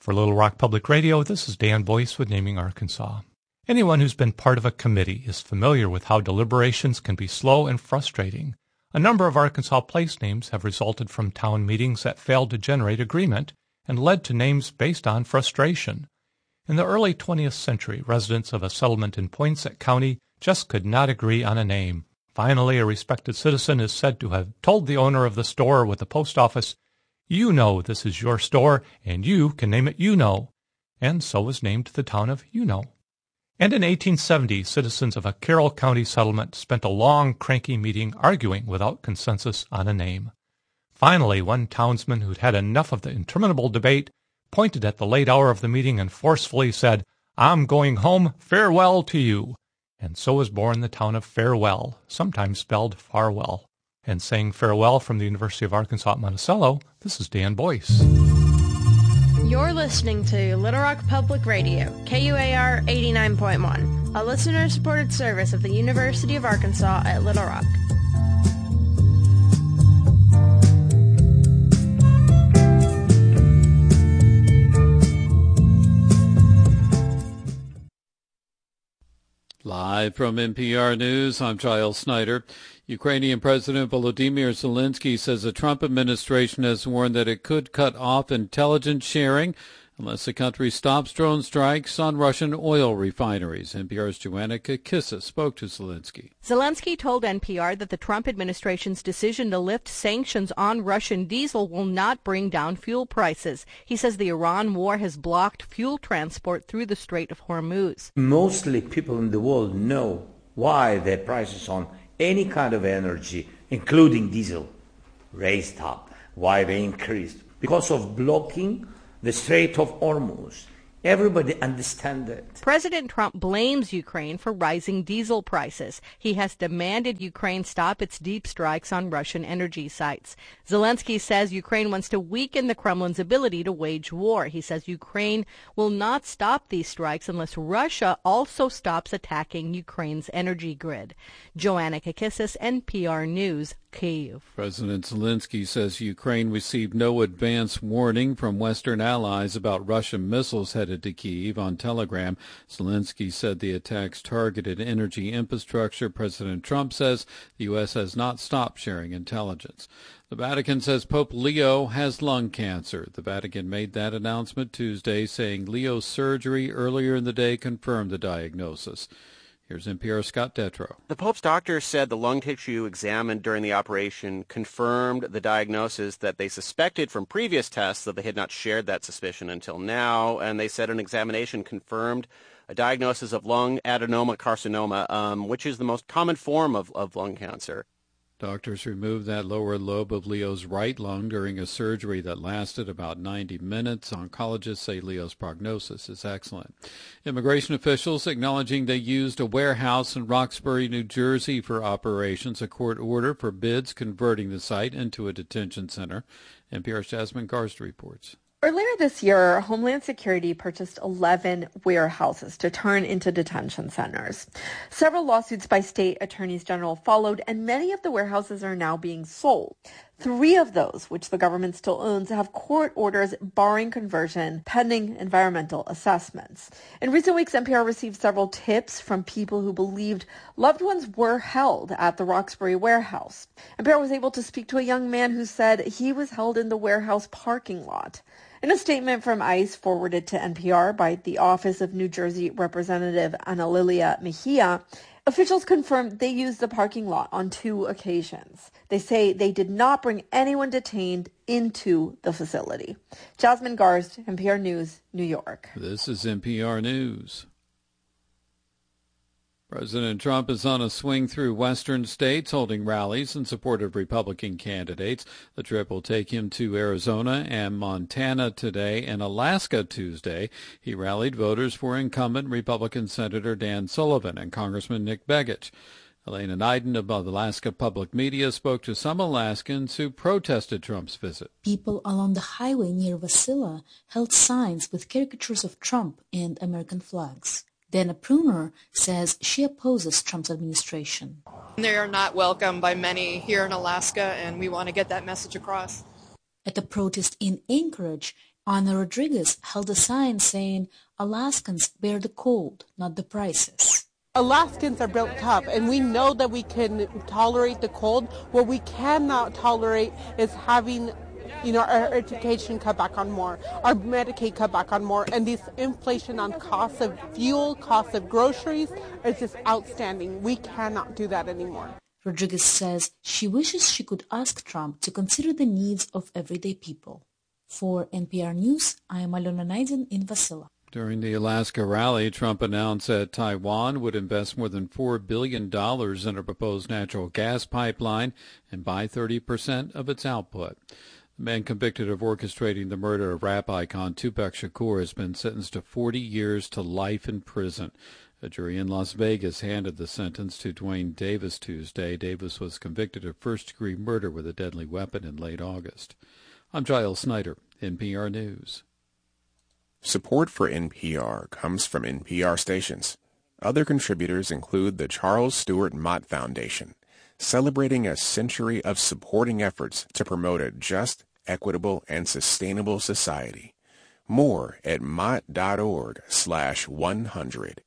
For Little Rock Public Radio, this is Dan Boyce with Naming Arkansas. Anyone who's been part of a committee is familiar with how deliberations can be slow and frustrating. A number of Arkansas place names have resulted from town meetings that failed to generate agreement and led to names based on frustration. In the early 20th century, residents of a settlement in Poinsett County just could not agree on a name. Finally, a respected citizen is said to have told the owner of the store with the post office, "You know this is your store, and you can name it Uno." And so was named the town of Uno. And in 1870, citizens of a Carroll County settlement spent a long, cranky meeting arguing without consensus on a name. Finally, one townsman who'd had enough of the interminable debate pointed at the late hour of the meeting and forcefully said, "I'm going home, farewell to you." And so was born the town of Farewell, sometimes spelled Farwell. And saying farewell from the University of Arkansas at Monticello, this is Dan Boyce. You're listening to Little Rock Public Radio, KUAR 89.1, a listener-supported service of the University of Arkansas at Little Rock. Live from NPR News, I'm Giles Snyder. Ukrainian President Volodymyr Zelensky says the Trump administration has warned that it could cut off intelligence sharing unless the country stops drone strikes on Russian oil refineries. NPR's Joanna Kakissa spoke to Zelensky. Zelensky told NPR that the Trump administration's decision to lift sanctions on Russian diesel will not bring down fuel prices. He says the Iran war has blocked fuel transport through the Strait of Hormuz. Mostly people in the world know why the prices on any kind of energy, including diesel, raised up, why they increased. Because of blocking the Strait of Hormuz. Everybody understands it. President Trump blames Ukraine for rising diesel prices. He has demanded Ukraine stop its deep strikes on Russian energy sites. Zelensky says Ukraine wants to weaken the Kremlin's ability to wage war. He says Ukraine will not stop these strikes unless Russia also stops attacking Ukraine's energy grid. Joanna Kakissis, NPR News, Kyiv. President Zelensky says Ukraine received no advance warning from Western allies about Russian missiles headed to Kyiv. On Telegram, Zelensky said the attacks targeted energy infrastructure. President Trump says the U.S. has not stopped sharing intelligence. The Vatican says Pope Leo has lung cancer. The Vatican made that announcement Tuesday, saying Leo's surgery earlier in the day confirmed the diagnosis. Here's NPR's Scott Detrow. The Pope's doctor said the lung tissue examined during the operation confirmed the diagnosis that they suspected from previous tests, though they had not shared that suspicion until now. And they said an examination confirmed a diagnosis of lung adenocarcinoma, which is the most common form of lung cancer. Doctors removed that lower lobe of Leo's right lung during a surgery that lasted about 90 minutes. Oncologists say Leo's prognosis is excellent. Immigration officials acknowledging they used a warehouse in Roxbury, New Jersey for operations. A court order forbids converting the site into a detention center. NPR's Jasmine Garst reports. Earlier this year, Homeland Security purchased 11 warehouses to turn into detention centers. Several lawsuits by state attorneys general followed, and many of the warehouses are now being sold. 3 of those, which the government still owns, have court orders barring conversion pending environmental assessments. In recent weeks, NPR received several tips from people who believed loved ones were held at the Roxbury warehouse. NPR was able to speak to a young man who said he was held in the warehouse parking lot. In a statement from ICE forwarded to NPR by the Office of New Jersey Representative Ana Lilia Mejia, officials confirmed they used the parking lot on 2 occasions. They say they did not bring anyone detained into the facility. Jasmine Garst, NPR News, New York. This is NPR News. President Trump is on a swing through western states, holding rallies in support of Republican candidates. The trip will take him to Arizona and Montana today and Alaska Tuesday. He rallied voters for incumbent Republican Senator Dan Sullivan and Congressman Nick Begich. Elena Neiden of Alaska Public Media spoke to some Alaskans who protested Trump's visit. People along the highway near Wasilla held signs with caricatures of Trump and American flags. Dana Pruner says she opposes Trump's administration. They are not welcome by many here in Alaska, and we want to get that message across. At a protest in Anchorage, Ana Rodriguez held a sign saying, "Alaskans bear the cold, not the prices." Alaskans are built tough, and we know that we can tolerate the cold. What we cannot tolerate is having our education cut back on more, our Medicaid cut back on more, and this inflation on costs of fuel, costs of groceries is just outstanding. We cannot do that anymore. Rodriguez says she wishes she could ask Trump to consider the needs of everyday people. For NPR News, I am Alona Naiden in Wasilla. During the Alaska rally, Trump announced that Taiwan would invest more than $4 billion in a proposed natural gas pipeline and buy 30% of its output. The man convicted of orchestrating the murder of rap icon Tupac Shakur has been sentenced to 40 years to life in prison. A jury in Las Vegas handed the sentence to Dwayne Davis Tuesday. Davis was convicted of first-degree murder with a deadly weapon in late August. I'm Giles Snyder, NPR News. Support for NPR comes from NPR stations. Other contributors include the Charles Stewart Mott Foundation, celebrating a century of supporting efforts to promote a just, equitable, and sustainable society. More at mott.org/100.